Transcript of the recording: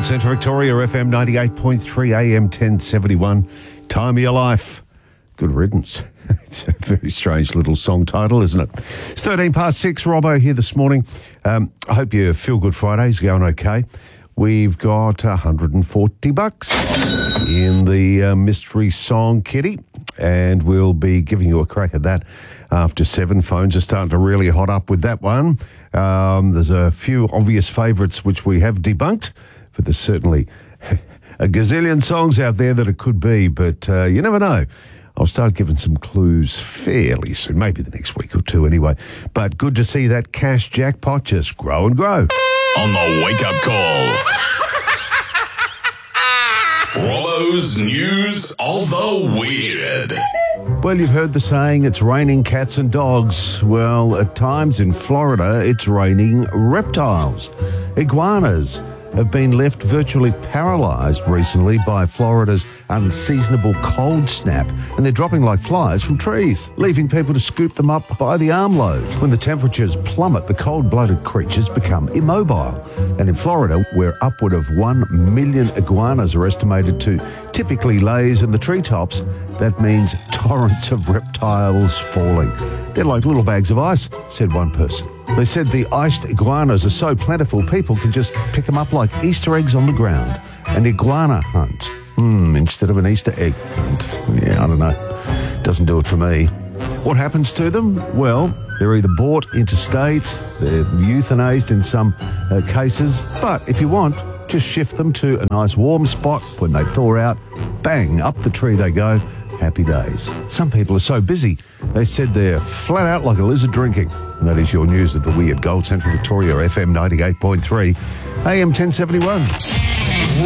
Centre Victoria, FM 98.3, AM 1071. Time of your life. Good riddance. It's a very strange little song title, isn't it? It's 13 past 6. Robbo here this morning. I hope your Feel Good Friday's going okay. We've got $140 in the mystery song kitty, and we'll be giving you a crack at that after 7. Phones are starting to really hot up with that one. There's a few obvious favourites which we have debunked, but there's certainly a gazillion songs out there that it could be, but you never know. I'll start giving some clues fairly soon, maybe the next week or two anyway. But good to see that cash jackpot just grow and grow. On the wake-up call. Robbo's News of the Weird. Well, you've heard the saying, it's raining cats and dogs. Well, at times in Florida, it's raining reptiles. Iguanas have been left virtually paralysed recently by Florida's unseasonable cold snap, and they're dropping like flies from trees, leaving people to scoop them up by the armload. When the temperatures plummet, the cold-blooded creatures become immobile. And in Florida, where upward of 1 million iguanas are estimated to typically laze in the treetops, that means torrents of reptiles falling. They're like little bags of ice, said one person. They said the iced iguanas are so plentiful, people can just pick them up like Easter eggs on the ground. An iguana hunt. Instead of an Easter egg hunt. Yeah, I don't know. Doesn't do it for me. What happens to them? Well, they're either brought interstate, they're euthanized in some cases, but if you want, just shift them to a nice warm spot. When they thaw out, bang, up the tree they go. Happy days. Some people are so busy, they said they're flat out like a lizard drinking. And that is your news of the weird. Gold Central Victoria, FM 98.3, AM 1071.